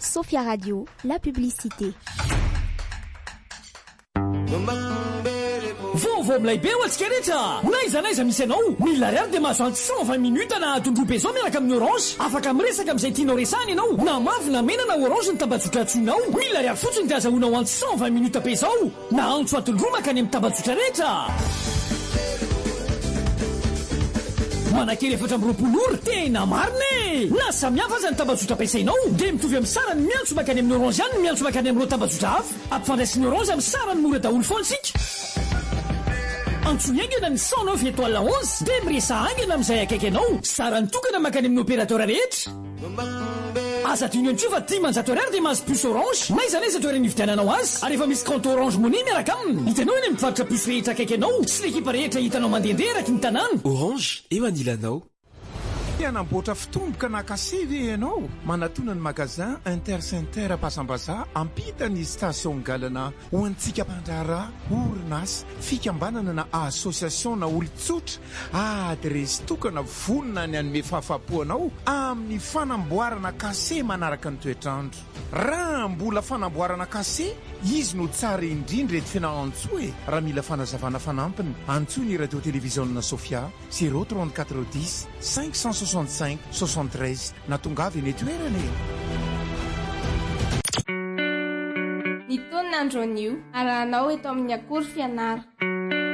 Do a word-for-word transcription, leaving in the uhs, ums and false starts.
Sophia Radio, la publicité. Vaovao milay-be ho antsika rehetra. Naiza naiza misy anao. Mila ariary dia mahazo antsy cent vingt minutes na tondrobe zao miaraka amin'ny Orange. Afaka miresaka amin'izay tianao resahana ianao. Na mavy na mena na Orange ny tambazotra antsoinao. Mila ariary fotsiny dia azahoana ho antsy cent vingt minutes be zao. Na antso atondroa makany amin'ny tambazotra rehetra. Manakely efatra amby roapolo ora tena marina e. Na samihafa aza ny tambazotra ampiasainao dia mitovy amin'ny sarany miantso makany amin'ny Orange ihany ny miantso makany amin'ireo tambazotra hafa. Ampifandraisin'ny Orange amin'ny sarany mora daholo foana isika. Antsoina aingana ny cent neuf étoile onze dia miresa aingana amin'izay akaiky anao. Sarany tokana makany amin'ny opérateur rehetra. Aza tianao ny tsofa dimanjato ariary dia mahazo puce Orange. Naiza naiza toerana nividiananao azy. Ary efa misy compte Orange Money miaraka aminy. Hitanao eny amin'ny mpivarotra puce rehetra akaiky anao sy l'ekipa rehetra hitanao mandehandeha eraky ny tanàna. Orange eo anilanao. Anamboatra fitomboka na kasevy ianao manatona ny magazin Intercenter Pasambaza ampita ny station galana ho antsika mpandrara orinasa fikambanana na association na olon-tsotra adresy tokana vonona ny anome fahafapoanao amin'ny fanamboarana kase manaraka ny toetrandro. Raha mbola fanamboarana kase izy no tsara indrindra eto fianao-antsoa e. Raha mila fanazavana fanampiny antsoa ny radio télévision Sophia zéro trente-quatre dix cinq cent soixante-cinq soixante-treize na tongavy eny toerana e. Ny taonina andronio arahanao eto amin'ny akory fianara.